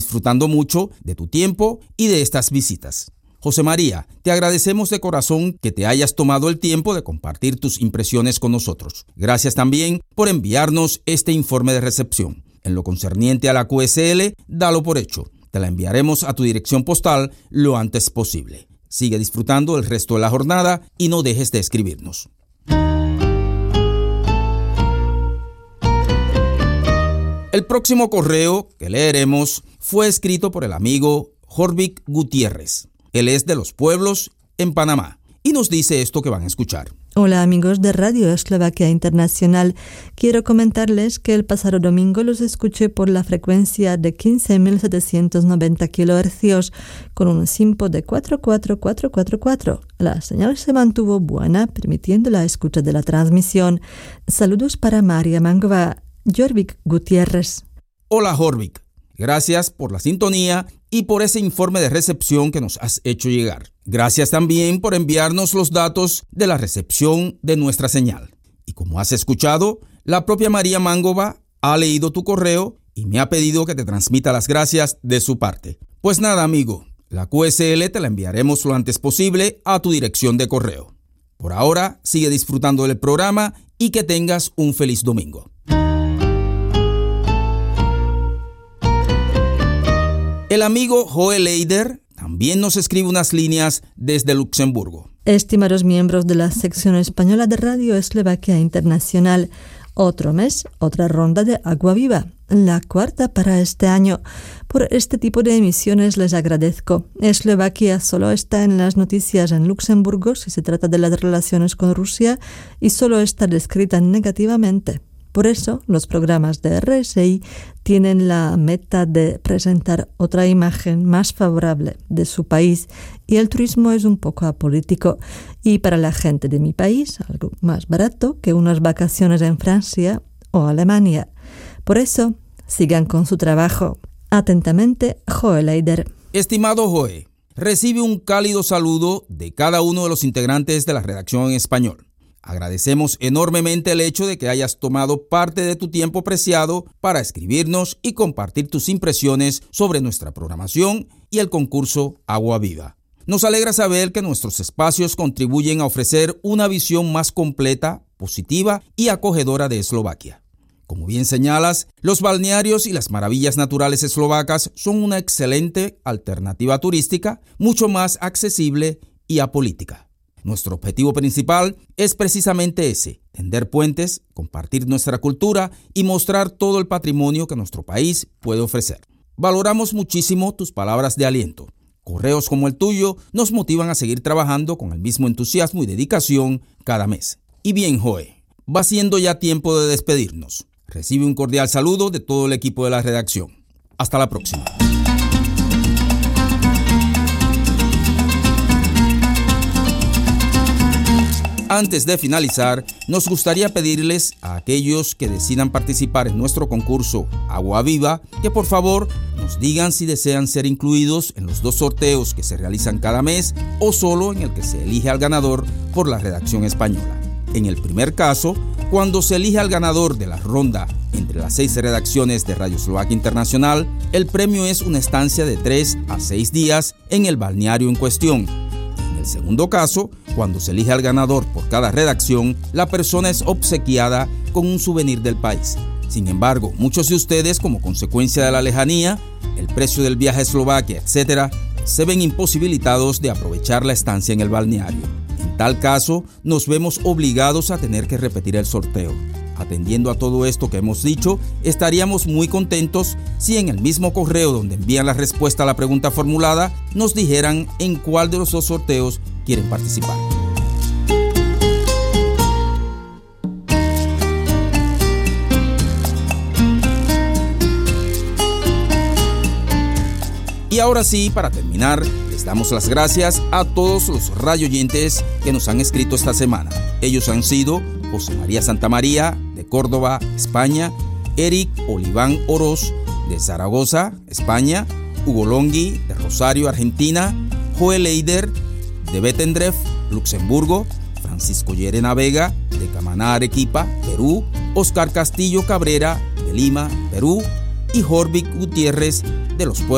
disfrutando mucho de tu tiempo y de estas visitas. José María, te agradecemos de corazón que te hayas tomado el tiempo de compartir tus impresiones con nosotros. Gracias también por enviarnos este informe de recepción. En lo concerniente a la QSL, dalo por hecho. Te la enviaremos a tu dirección postal lo antes posible. Sigue disfrutando el resto de la jornada y no dejes de escribirnos. El próximo correo que leeremos fue escrito por el amigo Jorvik Gutiérrez. Él es de Los Pueblos, en Panamá, y nos dice esto que van a escuchar. Hola amigos de Radio Eslovaquia Internacional. Quiero comentarles que el pasado domingo los escuché por la frecuencia de 15.790 kHz con un SINPO de 44444. La señal se mantuvo buena, permitiendo la escucha de la transmisión. Saludos para María Mangova. Jorvik Gutiérrez. Hola Jorvik. Gracias por la sintonía y por ese informe de recepción que nos has hecho llegar. Gracias también por enviarnos los datos de la recepción de nuestra señal. Y como has escuchado, la propia María Mangova ha leído tu correo y me ha pedido que te transmita las gracias de su parte. Pues nada, amigo, la QSL te la enviaremos lo antes posible a tu dirección de correo. Por ahora, sigue disfrutando del programa y que tengas un feliz domingo. El amigo Joel Eider también nos escribe unas líneas desde Luxemburgo. Estimados miembros de la sección española de Radio Eslovaquia Internacional, otro mes, otra ronda de Agua Viva, la cuarta para este año. Por este tipo de emisiones les agradezco. Eslovaquia solo está en las noticias en Luxemburgo si se trata de las relaciones con Rusia y solo está descrita negativamente. Por eso, los programas de RSI tienen la meta de presentar otra imagen más favorable de su país y el turismo es un poco apolítico y para la gente de mi país algo más barato que unas vacaciones en Francia o Alemania. Por eso, sigan con su trabajo. Atentamente, Joel Eider. Estimado Joe, recibe un cálido saludo de cada uno de los integrantes de la redacción en español. Agradecemos enormemente el hecho de que hayas tomado parte de tu tiempo preciado para escribirnos y compartir tus impresiones sobre nuestra programación y el concurso Agua Viva. Nos alegra saber que nuestros espacios contribuyen a ofrecer una visión más completa, positiva y acogedora de Eslovaquia. Como bien señalas, los balnearios y las maravillas naturales eslovacas son una excelente alternativa turística, mucho más accesible y apolítica. Nuestro objetivo principal es precisamente ese, tender puentes, compartir nuestra cultura y mostrar todo el patrimonio que nuestro país puede ofrecer. Valoramos muchísimo tus palabras de aliento. Correos como el tuyo nos motivan a seguir trabajando con el mismo entusiasmo y dedicación cada mes. Y bien, Joe, va siendo ya tiempo de despedirnos. Recibe un cordial saludo de todo el equipo de la redacción. Hasta la próxima. Antes de finalizar, nos gustaría pedirles a aquellos que decidan participar en nuestro concurso Agua Viva que por favor nos digan si desean ser incluidos en los 2 sorteos que se realizan cada mes o solo en el que se elige al ganador por la redacción española. En el primer caso, cuando se elige al ganador de la ronda entre las 6 redacciones de Radio Eslovaquia Internacional, el premio es una estancia de 3 a 6 días en el balneario en cuestión. En el segundo caso, cuando se elige al ganador por cada redacción, la persona es obsequiada con un souvenir del país. Sin embargo, muchos de ustedes, como consecuencia de la lejanía, el precio del viaje a Eslovaquia, etc., se ven imposibilitados de aprovechar la estancia en el balneario. En tal caso, nos vemos obligados a tener que repetir el sorteo. Atendiendo a todo esto que hemos dicho, estaríamos muy contentos si en el mismo correo donde envían la respuesta a la pregunta formulada nos dijeran en cuál de los 2 sorteos quieren participar. Y ahora sí, para terminar, les damos las gracias a todos los radioyentes que nos han escrito esta semana. Ellos han sido José María Santamaría, de Córdoba, España, Eric Oliván Oroz, de Zaragoza, España, Hugo Longhi, de Rosario, Argentina, Joel Eider, de Bettendorf, Luxemburgo, Francisco Llerena Vega, de Camaná, Arequipa, Perú, Oscar Castillo Cabrera, de Lima, Perú, y Jorvik Gutiérrez, de Los Pueblos